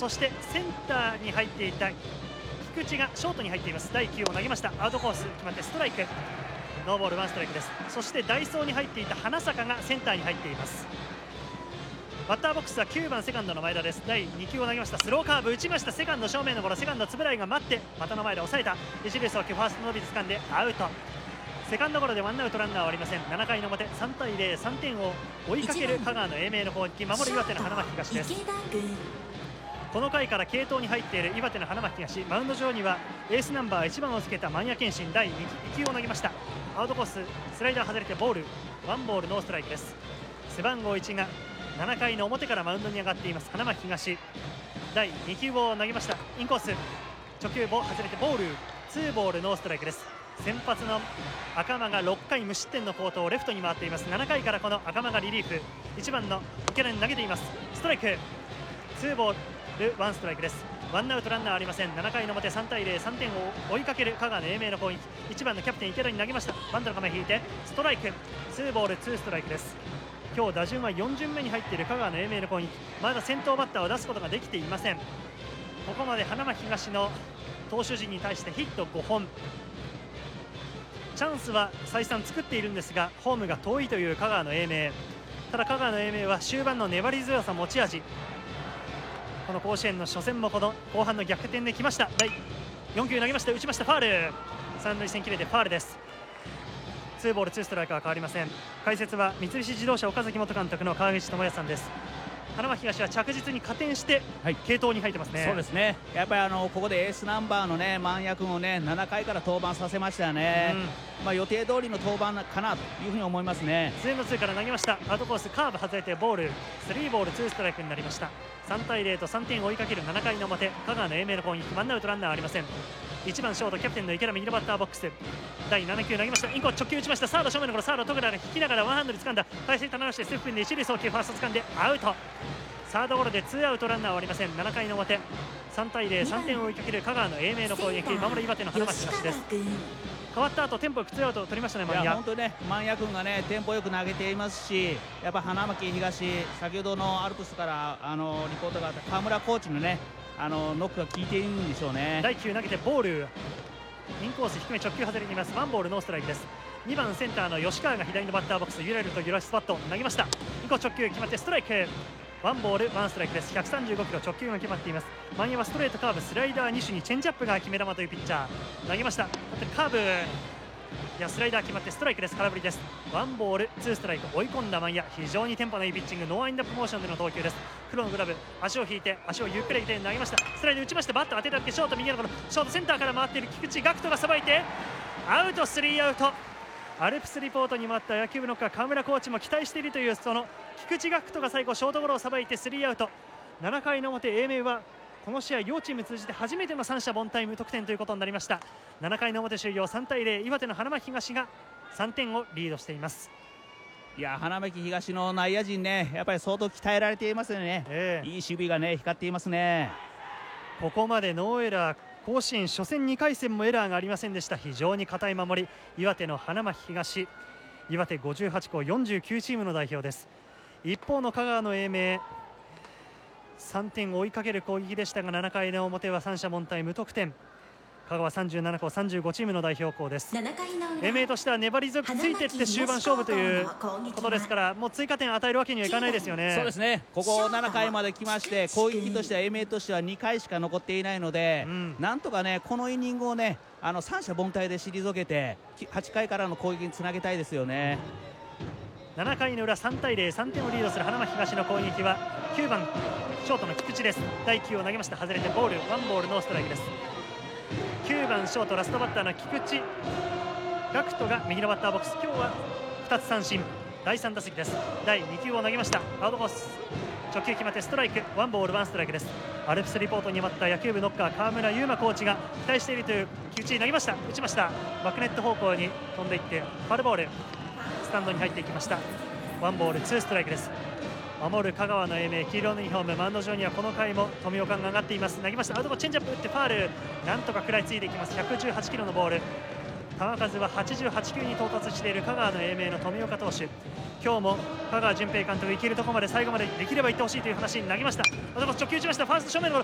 そしてセンターに入っていた菊池がショートに入っています。第9を投げました。アウトコース決まってストライク、ノーボール1ストライクです。そしてダイソーに入っていた花坂がセンターに入っています。バッターボックスは9番セカンドの前田です。第2球を投げました。スローカーブ打ちました。セカンド正面のゴロ、セカンド円井が待って股の前で抑えた。一塁送球ファーストの伸びで掴んでアウト。セカンドゴロでワンアウトランナーはありません。7回の表3対0、3点を追いかける香川の英明の攻撃、守る岩手の花巻東です。この回から継投に入っている岩手の花巻東、マウンド上にはエースナンバー1番をつけた万谷健信、第2球を投げました。アウトコーススライダー外れてボール、ワンボールノーストライクです。背番号1が7回の表からマウンドに上がっています花巻東、第2球を投げました。インコース直球外れてボール、ツーボールノーストライクです。先発の赤間が6回無失点の好投をレフトに回っています。7回からこの赤間がリリーフ、1番の池田に投げています。ストライク、ツーボールワンストライクです。ワンアウトランナーありません。7回の表3対0、3点を追いかける香川の英明の攻撃、1番のキャプテン池田に投げました。バントの構え引いてストライク、ツーボールツーストライクです。今日打順は4巡目に入っている香川の英明の攻撃、まだ先頭バッターを出すことができていません。ここまで花巻東の投手陣に対してヒット5本、チャンスは再三作っているんですがホームが遠いという香川の英明。ただ香川の英明は終盤の粘り強さ持ち味、この甲子園の初戦もこの後半の逆転できました。第4球投げました、打ちました、ファール、三塁線切れてファールです。ツーボールツーストライクは変わりません。解説は三菱自動車岡崎元監督の川口智也さんです。花巻東は着実に加点して継投に入ってますね。 そうですね、やっぱりここでエースナンバーのね万谷君をね7回から登板させましたよね。予定通りの登板かなというふうに思いますね。 ツーのツーから投げました。アウトコースカーブ外れてボール、スリーボールツーストライクになりました。3対0と3点を追いかける7回の表、香川の英明の攻撃、ワンアウトランナーありません。1番ショートキャプテンの池田右のバッターボックス、第7球投げました。インコース直球打ちました。サード正面のゴロ、サード戸倉が引きながらワンハンドで掴んだ。返し棚してステップインで一塁送球ファースト掴んでアウト。サードゴロでツーアウトランナーはありません。7回の表3対0、3点を追いかける香川の英明の攻撃、守る岩手の花巻東です。変わった後テンポよくツーアウトを取りましたね。万谷、 本当ね万谷君がねテンポよく投げていますし、やっぱ花巻東、先ほどのアルプスからリポートがあった川村コーチのねノックが効いているんでしょうね。 第9投げてボール、インコース低め直球外れています。ワンボールノーストライクです。2番センターの吉川が左のバッターボックス、ゆらゆらと揺らしスパット投げました。インコース直球決まってストライク、ワンボールワンストライクです。135キロ直球が決まっています。万谷はストレートカーブスライダー2種にチェンジアップが決め球というピッチャー、投げました。カーブスライダー決まってストライクです。空振りです。ワンボールツーストライク、追い込んだ万谷、非常にテンポのいいピッチング、ノーアインドアップモーションでの投球です。黒のグラブ、足を引いて足をゆっくり上げて投げました。スライド打ちまして、バット当てたってショート右のゴロ、ショートセンターから回っている菊池岳人がさばいてアウト、スリーアウト。アルプスリポートにもあった野球部の川村コーチも期待しているというその菊池岳人が最後ショートゴロをさばいてスリーアウト。7回の表英明はこの試合両チーム通じて初めての三者凡退無得点ということになりました。7回の表終了3対0、岩手の花巻東が3点をリードしています。 いや花巻東の内野陣ね、やっぱり相当鍛えられていますよね。いい守備がね光っていますね。 ここまでノーエラー、甲子園初戦2回戦もエラーがありませんでした。非常に堅い守り、岩手の花巻東、岩手58校49チームの代表です。一方の香川の英明、3点を追いかける攻撃でしたが7回の表は三者凡退無得点。香川37校35チームの代表校です。英明としては粘り強くついていって終盤勝負ということですから、もう追加点与えるわけにはいかないですよね。 そうですね、ここ7回まで来まして、攻撃としては英明としては2回しか残っていないので、なんとかねこのイニングをね三者凡退で退けて8回からの攻撃につなげたいですよね。 7回の裏3対0、3点をリードする花巻東の攻撃は9番ショートの菊池です。第9を投げました。外れてボール、ワンボールノーストライクです。9番ショートラストバッターの菊池岳人が右のバッターボックス、今日は2つ三振。第3打席です。第2球を投げました。アウトコース直球決まってストライク、ワンボールワンストライクです。アルプスリポートにもあった野球部ノッカー川村悠馬コーチが期待しているという菊池に投げました。打ちました。バックネット方向に飛んでいってファウルボール、スタンドに入っていきました。ワンボールツーストライクです。守る香川の英明、黄色のユニフォーム、マウンド上にはこの回も富岡が上がっています。投げました。アウトコースチェンジアップ打ってファール、なんとか食らいついていきます。118キロのボール、球数は88球に到達している香川の英明の富岡投手、今日も香川純平監督、いけるところまで最後までできれば行ってほしいという話に投げました。アウトコース直球打ちました。ファースト正面の